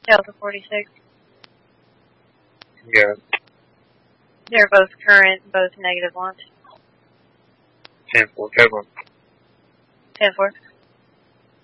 Delta 46. Yeah. They're both current, both negative launch. 10-4, Kevin. 10-4.